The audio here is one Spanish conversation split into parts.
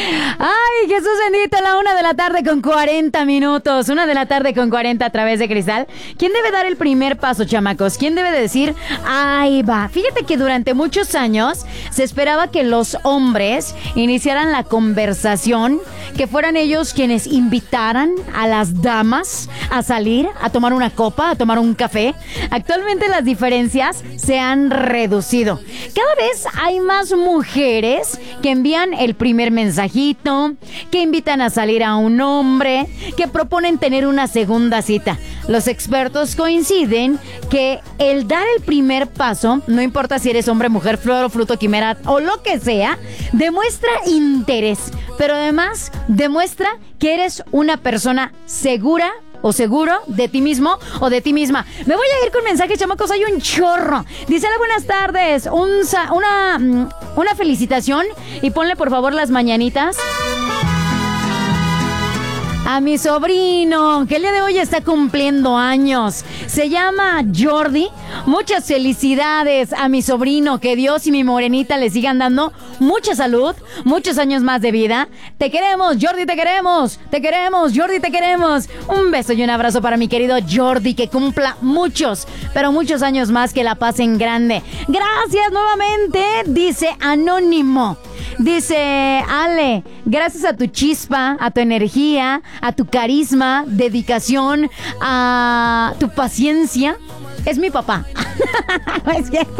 Ay, Jesús bendito, la 1 de la tarde con 40 minutos. 1 de la tarde con 40 a través de Cristal. ¿Quién debe dar el primer paso, chamacos? ¿Quién debe decir, ahí va? Fíjate que durante muchos años se esperaba que los hombres iniciaran la conversación, que fueran ellos quienes invitaran a las damas a salir, a tomar una copa, a tomar un café. Actualmente las diferencias se han reducido. Cada vez hay más mujeres que envían el primer mensajito, que invitan a salir a un hombre, que proponen tener una segunda cita. Los expertos coinciden que el dar el primer paso, no importa si eres hombre, mujer, flor o fruto, quimera o lo que sea, demuestra interés, pero además demuestra que eres una persona segura o seguro de ti mismo o de ti misma. Me voy a ir con mensajes, chamacos, hay un chorro. Dice, hola, buenas tardes, una felicitación y ponle por favor las mañanitas a mi sobrino, que el día de hoy está cumpliendo años. Se llama Jordi. Muchas felicidades a mi sobrino. Que Dios y mi morenita le sigan dando mucha salud, muchos años más de vida. Te queremos, Jordi, te queremos. Te queremos, Jordi, te queremos. Un beso y un abrazo para mi querido Jordi, que cumpla muchos, pero muchos años más, que la pasen grande. Gracias nuevamente, dice Anónimo. Dice, Ale, gracias a tu chispa, a tu energía, a tu carisma, dedicación, a tu paciencia, es mi papá. No es cierto.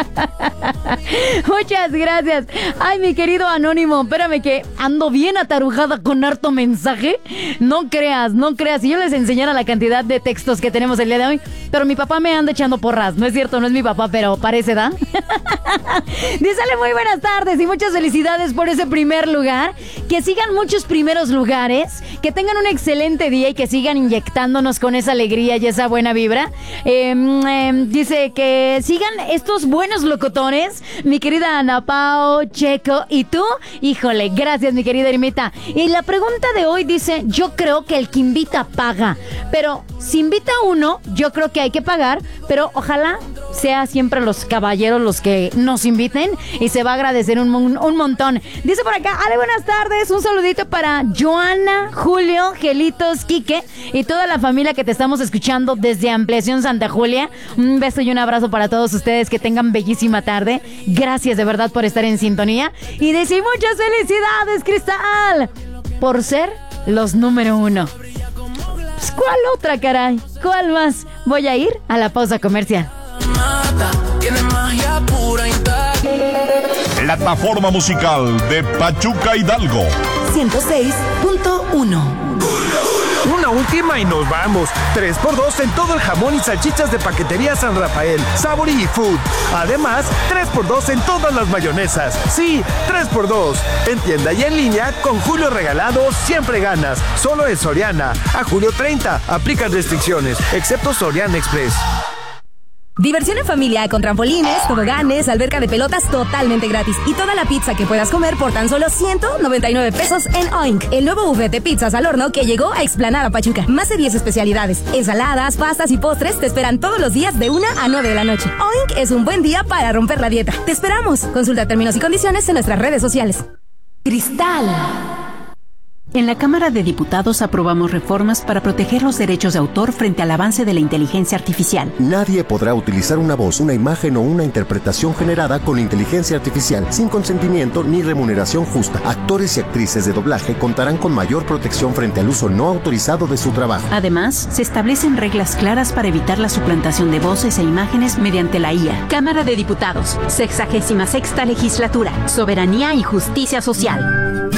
Muchas gracias. Ay, mi querido Anónimo, espérame que ando bien atarujada con harto mensaje. No creas. Si yo les enseñara la cantidad de textos que tenemos el día de hoy, pero mi papá me anda echando porras. No es cierto, no es mi papá, pero parece, ¿da? Dísele muy buenas tardes y muchas felicidades por ese primer lugar. Que sigan muchos primeros lugares, que tengan un excelente día y que sigan inyectándonos con esa alegría y esa buena vibra. Dice que sigan estos buenos locutores, mi querida Ana Pao, Checo y tú. Híjole, gracias, mi querida Ermita. Y la pregunta de hoy dice, yo creo que el que invita paga, pero si invita uno, yo creo que hay que pagar, pero ojalá sea siempre los caballeros los que nos inviten y se va a agradecer un montón. Dice por acá, Ale, buenas tardes, un saludito para Joana, Julio, Gelitos, Quique y toda la familia que te estamos escuchando desde Ampliación Santa Julia. Un beso y un abrazo para todos ustedes, que tengan bellísima tarde. Gracias de verdad por estar en sintonía y decir muchas felicidades, Cristal, por ser los número 1. Pues, ¿cuál otra, caray? ¿Cuál más? Voy a ir a la pausa comercial. Plataforma musical de Pachuca Hidalgo 106.1. Una última y nos vamos. 3x2 en todo el jamón y salchichas de Paquetería San Rafael, Sabor y Food. Además, 3x2 en todas las mayonesas. Sí, 3x2. En tienda y en línea, con Julio Regalado siempre ganas. Solo en Soriana. A julio 30. Aplican restricciones, excepto Soriana Express. Diversión en familia con trampolines, toboganes, alberca de pelotas totalmente gratis y toda la pizza que puedas comer por tan solo 199 pesos en Oink, el nuevo buffet de pizzas al horno que llegó a Explanada Pachuca. Más de 10 especialidades, ensaladas, pastas y postres te esperan todos los días de 1 a 9 de la noche. Oink es un buen día para romper la dieta. Te esperamos. Consulta términos y condiciones en nuestras redes sociales. Cristal. En la Cámara de Diputados aprobamos reformas para proteger los derechos de autor frente al avance de la inteligencia artificial. Nadie podrá utilizar una voz, una imagen o una interpretación generada con inteligencia artificial sin consentimiento ni remuneración justa. Actores y actrices de doblaje contarán con mayor protección frente al uso no autorizado de su trabajo. Además, se establecen reglas claras para evitar la suplantación de voces e imágenes mediante la IA. Cámara de Diputados, 66ª Legislatura, Soberanía y Justicia Social.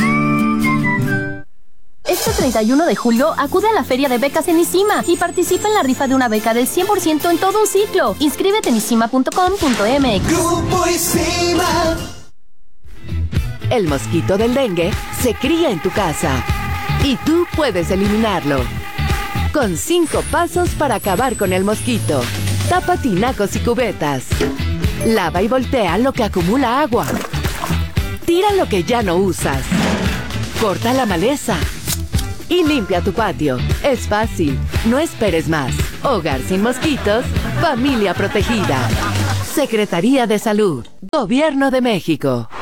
Este 31 de julio acude a la Feria de Becas en ISIMA y participa en la rifa de una beca del 100% en todo un ciclo. Inscríbete en isima.com.mx. Grupo ISIMA. El mosquito del dengue se cría en tu casa y tú puedes eliminarlo. Con 5 pasos para acabar con el mosquito. Tapa tinacos y cubetas. Lava y voltea lo que acumula agua. Tira lo que ya no usas. Corta la maleza. Y limpia tu patio. Es fácil. No esperes más. Hogar sin mosquitos. Familia protegida. Secretaría de Salud. Gobierno de México.